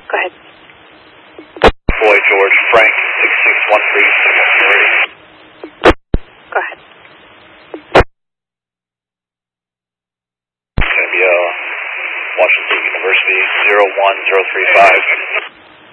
Go ahead. Boy George Frank 6613 Go ahead. It's going to be Washington State University 01035.